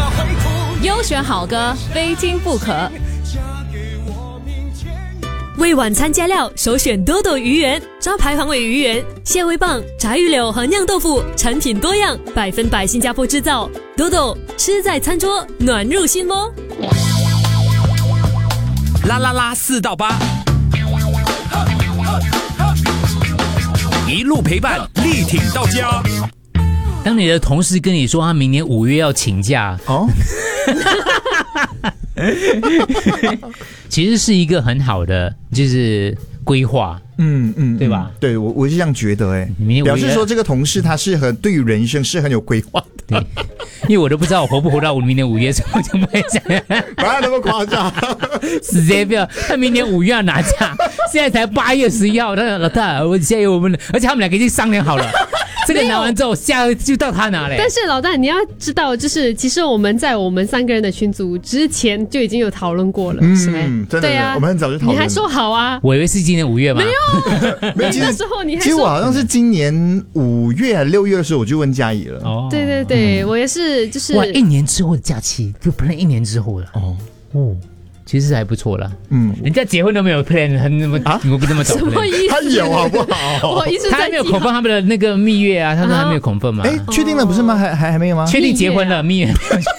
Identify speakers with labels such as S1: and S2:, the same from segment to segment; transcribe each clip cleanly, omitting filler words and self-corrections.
S1: 优选好歌，非听不可。
S2: 为晚餐加料，首选多多鱼圆，招牌黄尾鱼圆、蟹味棒、炸鱼柳和酿豆腐，产品多样，100%新加坡制造。多多吃在餐桌，暖入心窝。
S3: 啦啦啦4到8，一路陪伴，力挺到家。
S4: 当你的同事跟你说他明年5月要请假哦，其实是一个很好的就是规划，对吧？
S5: 对，我是这样觉得表示说这个同事他是对于人生是很有规划的。
S4: 对，因为我都不知道我活不活到明年5月，所以我就不会想，
S5: 不要那么夸张，
S4: 直接不要。他明年5月要拿假，现在才8月11号，老大，我现在有我们，而且他们两个已经商量好了。这个拿完之后，下个就到他拿嘞。
S6: 但是老大，你要知道，就是其实我们在我们3个人的群组之前就已经有讨论过了，是吗？
S5: 真的，对啊，我们很早就讨论。
S6: 你还说好啊？
S4: 我以为是今年5月嘛。
S6: 没有，那时候你还说。
S5: 其实我好像是今年5月、6月的时候我就问嘉怡了。
S6: 哦，对对，我也是，就是
S4: 哇，1年之后的假期就 plan 1年之后了。哦。其实还不错啦，人家结婚都没有 plan， 你们不这么早 plan，
S6: 什么意思？
S5: 他有好不好？
S6: 我一直在
S4: 他还没有confirm他们的那个蜜月啊，他说还没有confirm嘛。
S5: 确定了不是吗？还没有吗？
S4: 确定结婚了，蜜月。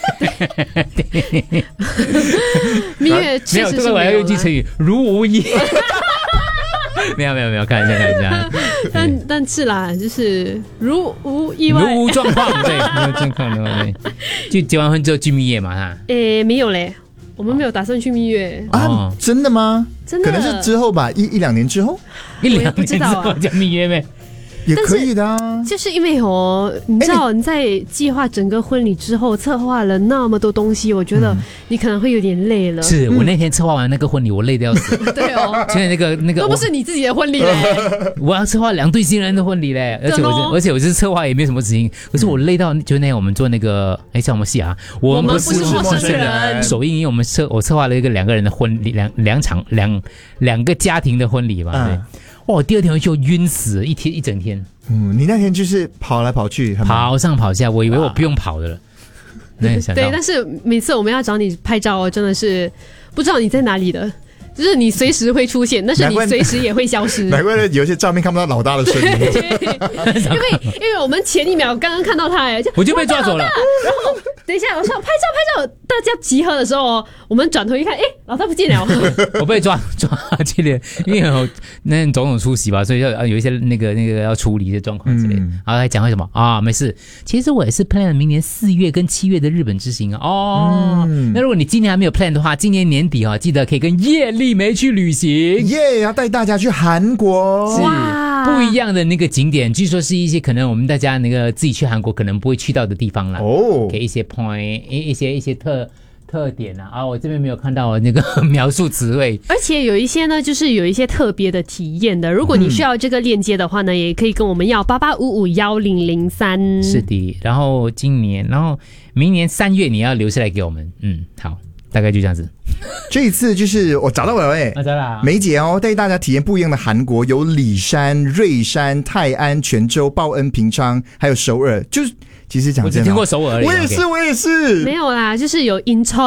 S6: 蜜月
S4: 没有，这个我要用句成语，如无意。没有，开玩笑。
S6: 但是啦，就是如无意外，
S4: 如无状况，对，没有状况，对。就结完婚之后去蜜月嘛，哈。
S6: 没有嘞。我们没有打算去蜜月
S5: 啊？真的吗？
S6: 真的，
S5: 可能是之后吧，一两年之后
S4: ，1-2年之后叫蜜月呗。
S5: 也可以的啊，
S6: 就是因为你知道你在计划整个婚礼之后，策划了那么多东西，我觉得你可能会有点累了。
S4: 是我那天策划完那个婚礼，我累得要死。
S6: 对哦，
S4: 现在那个
S6: 都不是你自己的婚礼嘞，
S4: 我要策划2对新人的婚礼嘞，而且我是策划也没什么执行，可是我累到就那天我们做那个叫什么戏啊？我们不是陌生人首映，因为我策划了2个人的婚礼，两个家庭的婚礼嘛，对。哇！第2天就晕死，一整天。
S5: 你那天就是跑来跑去，
S4: 跑上跑下，我以为我不用跑的了。
S6: 对，但是每次我们要找你拍照，真的是不知道你在哪里的。就是你随时会出现，但是你随时也会消失。
S5: 难怪有些照片看不到老大的身影。
S6: 因为我们前1秒刚刚看到他，
S4: 我就被抓走了。
S6: 然后等一下，我说拍照，大家集合的时候，我们转头一看，老大不见了。
S4: 我被抓去了，因为有那种种出席吧，所以要有一些那个要处理一些状况之类的。然后还讲为什么啊？没事，其实我也是 plan 了明年4月跟7月的日本之行啊。那如果你今年还没有 plan 的话，今年年底记得可以跟叶丽梅去旅行，
S5: 要带大家去韩国，
S4: 哇，不一样的那个景点，据说是一些可能我们大家那个自己去韩国可能不会去到的地方啦。给一些 point， 一些特点啊，我这边没有看到那个描述词汇，
S6: 而且有一些呢，就是有一些特别的体验的。如果你需要这个链接的话呢，也可以跟我们要88551003。
S4: 是的，然后明年3月你要留下来给我们，好。大概就这样子。
S5: 这一次就是我找到了梅姐带大家体验不一样的韩国，有里山、瑞山、泰安、泉州、报恩、平昌，还有首尔。就是其实讲真的，
S4: 我只听过首尔而已。
S5: 我也是。
S6: 没有啦，就是有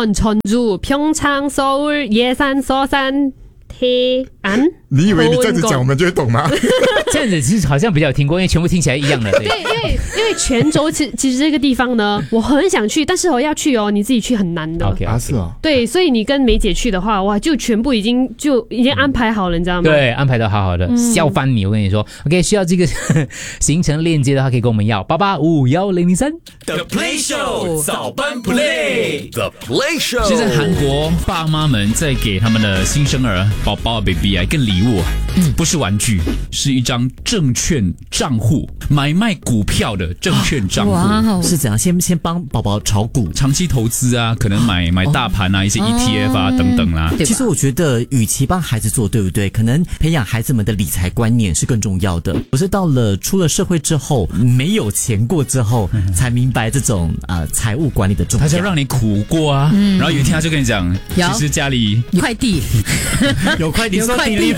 S6: 인천、전주、평창、서울、예산、서산、태안。
S5: 你以为你这样子讲我们就会懂吗？
S4: 这样子其实好像比较听过，因为全部听起来一样的。
S6: 对，因为泉州其实这个地方呢，我很想去，但是要去你自己去很难的。
S5: 是哦。
S6: 对，所以你跟梅姐去的话，哇，就全部已经安排好了，你知道吗？
S4: 对，安排的好好的，笑翻你！我跟你说 ，OK， 需要这个行程链接的话，可以跟我们要88551003。
S3: The Play Show 早班 Play，The Play Show。
S7: 现在韩国爸妈们在给他们的新生儿宝宝 baby 一个礼物，不是玩具，是一张证券账户，买卖股票的证券账户。
S8: 哇，是怎样？先帮宝宝炒股，
S7: 长期投资啊，可能买大盘啊，一些 ETF 啊等等啦。
S8: 其实我觉得，与其帮孩子做，对不对？可能培养孩子们的理财观念是更重要的。我是出了社会之后，没有钱过之后，才明白这种财务管理的重要。
S7: 他想让你苦过啊，然后有一天他就跟你讲，其实家里
S8: 快递有快递，
S7: 有快递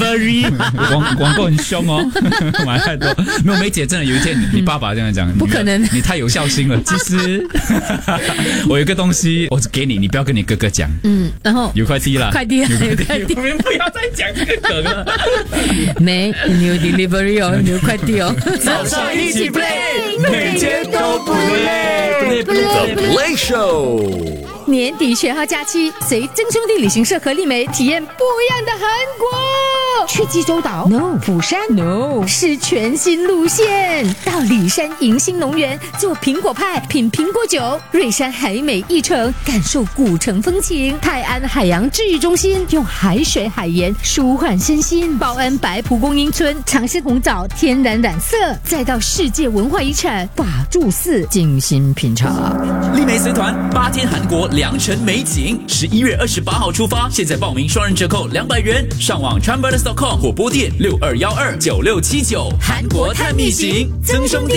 S7: delivery， 广告很凶哦，买太多。没有梅姐真的有一天你爸爸这样讲，
S1: 不可能，
S7: 你太有孝心了。其实我有一个东西，我只给你，你不要跟你哥哥讲。
S1: 然后
S7: 有快递了，
S1: 快递，
S7: 我们不要再讲这个梗了。
S1: 没，你有 delivery 哦，你有快递哦。
S3: 早上一起 play， 每天都不累。The Play Show。
S1: 年底选号假期，随真兄弟旅行社和丽梅体验不一样的韩国。去济州岛 ？No。釜山 ？No。是全新路线，到里山迎新农园做苹果派，品苹果酒；瑞山海美一城感受古城风情；泰安海洋治愈中心用海水海盐舒缓身心；报恩白蒲公英村尝试红枣天然染色；再到世界文化遗产法住寺精心品尝。
S3: 丽梅随团8天韩国良辰美景，11月28号出发，现在报名双人折扣200元，上网 Tranbrothers.com 或拨电62129679，韩国探秘行，曾兄弟